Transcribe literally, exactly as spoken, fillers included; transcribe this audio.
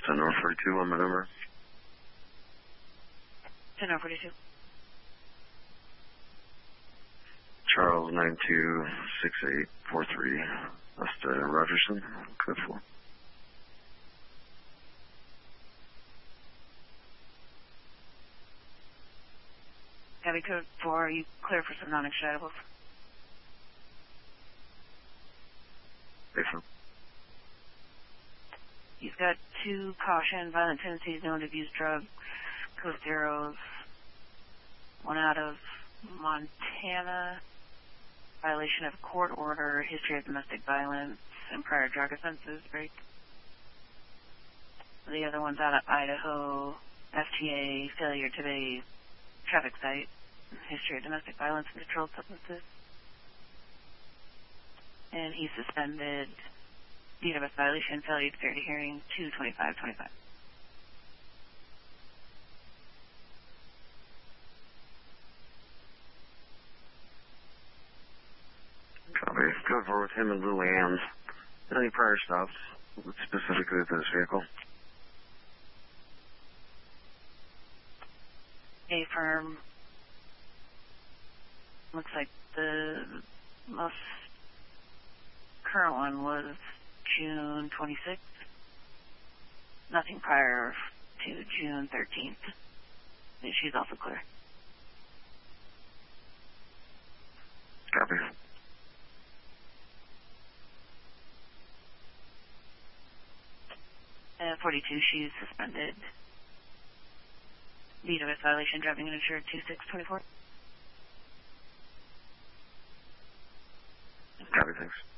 ten North forty-two on November. ten North forty-two. Charles nine two six eight four three. That's uh, Rogerson, code four. Heavy code four, are you clear for some non-extraditables? Yes, sir. He's got two caution, violent tendencies, known to abuse drugs, coast arrows, one out of Montana, violation of court order, history of domestic violence, and prior drug offenses, break. The other one's out of Idaho, F T A, failure to the traffic site, history of domestic violence and controlled substances. And he's suspended, D W S violation, failure to appear to hearing, two twenty-five twenty-five. Copy. Code four with him and Luann. Any prior stops, specifically with this vehicle? A firm. Looks like the most current one was June twenty-sixth. Nothing prior to June thirteenth. She's also clear. Copy. Uh, forty-two, she's suspended. D W S violation, driving uninsured, two six twenty-four. Copy, thanks.